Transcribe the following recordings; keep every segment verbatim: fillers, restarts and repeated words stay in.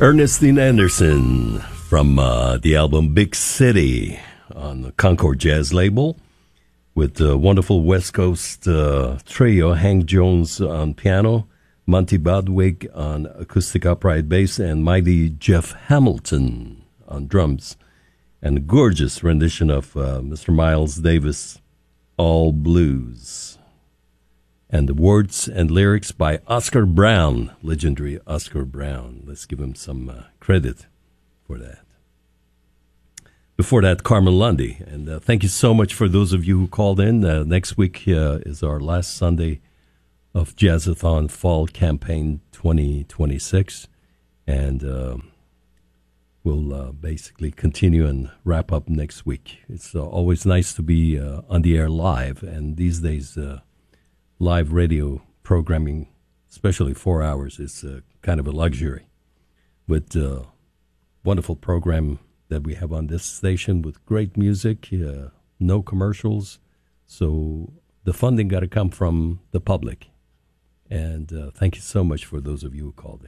Ernestine Anderson from uh, the album Big City on the Concord Jazz label with the wonderful West Coast uh, trio, Hank Jones on piano, Monty Bodwig on acoustic upright bass, and mighty Jeff Hamilton on drums. And a gorgeous rendition of uh, Mister Miles Davis, All Blues. And the words and lyrics by Oscar Brown, legendary Oscar Brown. Let's give him some uh, credit for that. Before that, Carmen Lundy. And uh, thank you so much for those of you who called in. Uh, next week uh, is our last Sunday of Jazzathon Fall Campaign twenty twenty-six. And uh, we'll uh, basically continue and wrap up next week. It's uh, always nice to be uh, on the air live. And these days... Uh, live radio programming, especially four hours, is uh, kind of a luxury. With a uh, wonderful program that we have on this station with great music, uh, no commercials. So the funding got to come from the public. And uh, thank you so much for those of you who called in.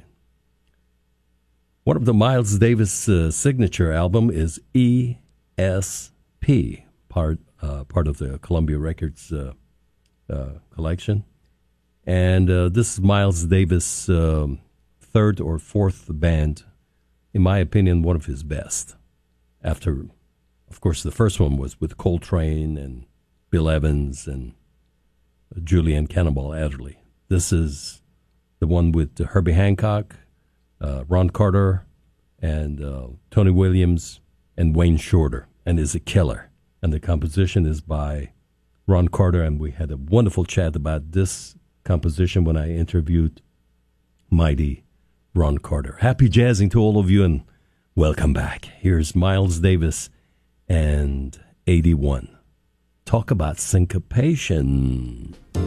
One of the Miles Davis uh, signature album is E S P, part, uh, part of the Columbia Records uh, Uh, collection. And uh, this is Miles Davis' um, third or fourth band, in my opinion, one of his best. After, of course, the first one was with Coltrane and Bill Evans and uh, Julian Cannonball Adderley. This is the one with uh, Herbie Hancock, uh, Ron Carter, and uh, Tony Williams, and Wayne Shorter, and is a killer. And the composition is by Ron Carter, and we had a wonderful chat about this composition when I interviewed mighty Ron Carter. Happy jazzing to all of you, and welcome back. Here's Miles Davis and eighty-one. Talk about syncopation.